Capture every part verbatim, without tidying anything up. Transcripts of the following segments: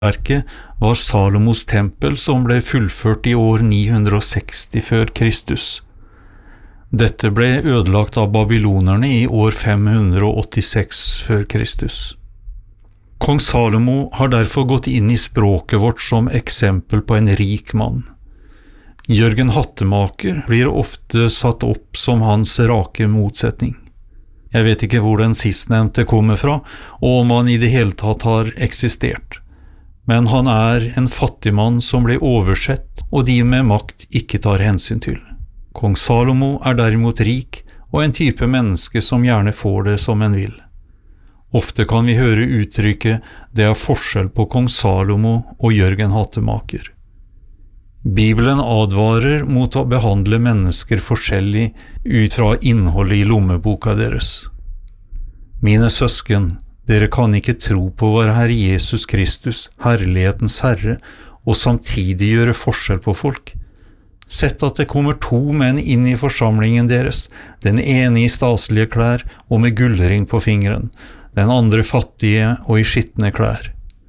Verket var Salomos tempel som ble fullført i år ni hundre seksti før Kristus. Dette ble ødelagt av babylonerne i år fem hundre åttiseks før Kristus. Kong Salomo har derfor gått inn i språket vårt som eksempel på en rik mann. Jørgen Hattemaker blir ofte satt opp som hans rake motsetning. Jeg vet ikke hvor den sistnevnte kommer fra, og om han i det hele tatt har eksistert. Men han er en fattig mann som blir oversett, og de med makt ikke tar hensyn til. Kong Salomo er derimot rik, og en type menneske som gjerne får det som en vil. Ofte kan vi høre uttrykket «det er forskjell på kong Salomo og Jørgen Hattemaker». Bibelen advarer mot å behandle mennesker forskjellig ut fra innholdet i lommeboka deres. Mine søsken, dere kan ikke tro på vår Herre Jesus Kristus, herlighetens Herre, og samtidig gjøre forskjell på folk. Sett at det kommer to menn inn i forsamlingen deres, den ene i staselige klær og med gullring på fingeren, den andre fattige og i skittne klær.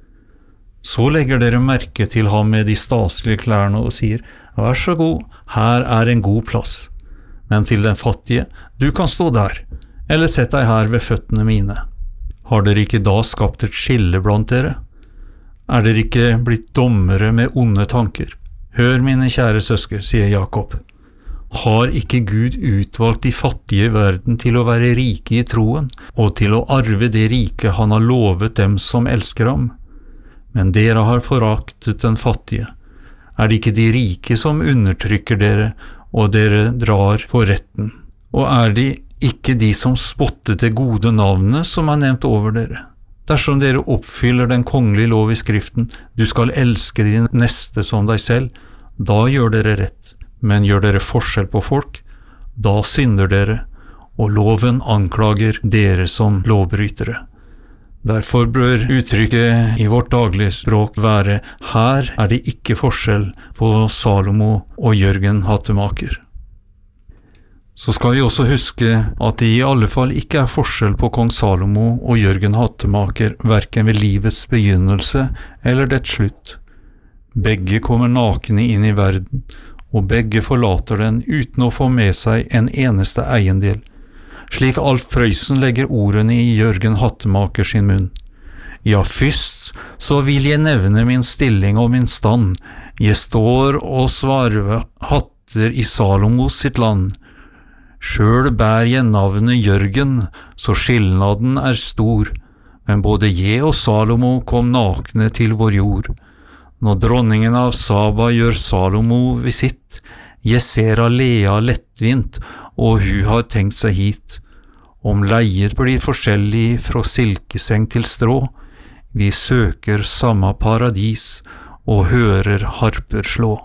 Så legger dere merke til ham med de staselige klærne og sier, «Vær så god, her er en god plass.» Men til den fattige, «Du kan stå der, eller sett deg her ved føttene mine.» Har dere ikke da skapt et skille blant dere? Er dere ikke blitt dommere med onde tanker? Hør, mine kjære søsker, sier Jakob. Har ikke Gud utvalgt de fattige i verden til å være rike i troen, og til å arve det rike han har lovet dem som elsker ham? Men dere har foraktet den fattige. Er det ikke de rike som undertrykker dere, og dere drar for retten? Og er det ikke de som spottet det gode navnet som er nevnt over dere? Dersom dere oppfyller den kongelige lov i skriften, du skal elske din neste som deg selv, da gjør dere rett. Men gjør dere forskjell på folk, da synder dere, og loven anklager dere som lovbrytere. Derfor bør uttrykket i vårt daglige språk være «Her er det ikke forskjell på Salomo og Jørgen Hattemaker». Så skal vi også huske at det i alle fall ikke er forskjell på kong Salomo og Jørgen Hattemaker, hverken ved livets begynnelse eller dets slutt. Begge kommer nakne inn i verden, og begge forlater den uten å få med seg en eneste eiendel. Slik Alf Prøysen legger ordene i Jørgen Hattemaker sin munn. Ja, først så vil jeg nevne min stilling og min stand. Jeg står og svarver hatter i Salomos sitt land. Sjøl bær jeg navnet Jørgen, så skilnaden er stor, men både jeg og Salomo kom nakne til vår jord. Når dronningen av Saba gjør Salomo visitt, jeg ser Alea lettvint, og hun har tenkt seg hit. Om leiet blir forskjellig fra silkeseng til strå, vi søker samme paradis og hører harper slå.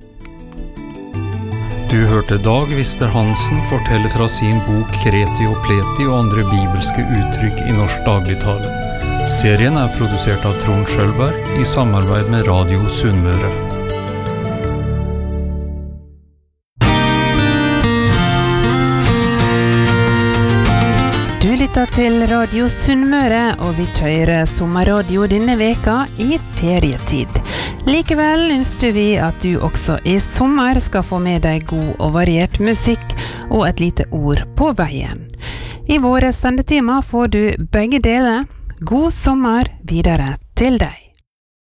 Du hørte Dag Vister Hansen fortelle fra sin bok Kreti og Pleti og andre bibelske uttrykk i norsk dagligtale. Serien er produsert av Trond Skjølberg i samarbeid med Radio Sunnmøre. Du lytter til Radio Sunnmøre, og vi kjører sommerradio denne veka i ferietid. Likevel ønsker vi at du også i sommer skal få med deg god og variert musikk og et lite ord på veien. I våre sendetimer får du begge deler. God sommer videre til deg.